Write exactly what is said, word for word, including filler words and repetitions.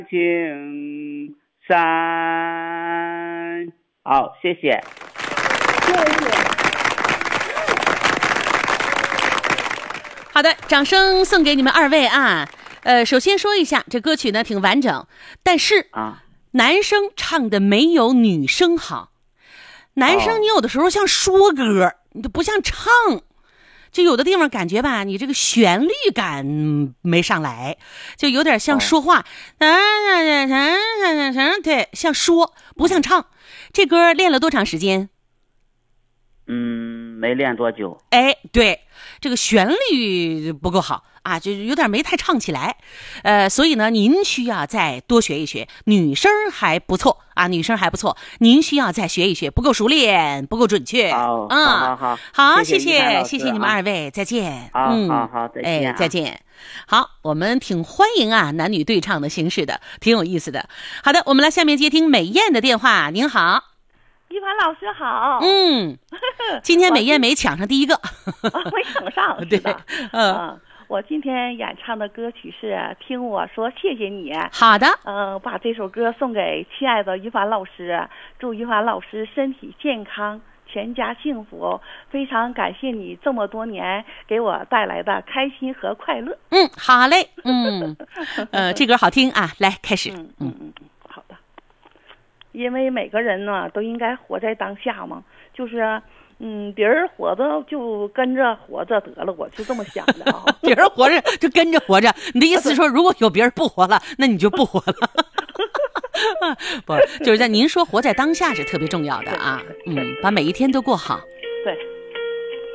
青山。好，谢谢。 谢谢。 好的，掌声送给你们二位啊！呃，首先说一下，这歌曲呢挺完整，但是啊， 男生唱的没有女生好。男生你有的时候像说歌，你就不像唱，就有的地方感觉吧，你这个旋律感没上来，就有点像说话，对，像说不像唱。这歌练了多长时间？ 嗯，没练多久。 哎，对，这个旋律不够好啊，就有点没太唱起来，呃，所以呢，您需要再多学一学。女生还不错啊，女生还不错，您需要再学一学，不够熟练，不够准确。 好， 嗯， 好好好， 好， 谢谢谢谢谢你们二位，再见。 好， 嗯， 好好，再见啊， 哎，再见。好，我们挺欢迎啊男女对唱的形式的，挺有意思的。好的，我们来下面接听美艳的电话。您好。 一凡老师好。 嗯，今天美艳没抢上第一个。 没抢上，是的。 嗯、 呃，我今天演唱的歌曲是《听我说谢谢你》。 好的。 嗯、呃，把这首歌送给亲爱的一凡老师，祝一凡老师身体健康，全家幸福。非常感谢你这么多年给我带来的开心和快乐。 嗯，好嘞。嗯，呃，这歌好听啊，来开始。 嗯嗯嗯，好的。因为每个人呢都应该活在当下嘛，就是嗯，别人活着就跟着活着得了，我是这么想的啊。 别人活着就跟着活着，你的意思说，如果有别人不活了，那你就不活了？不，就是在您说活在当下是特别重要的啊。嗯，把每一天都过好。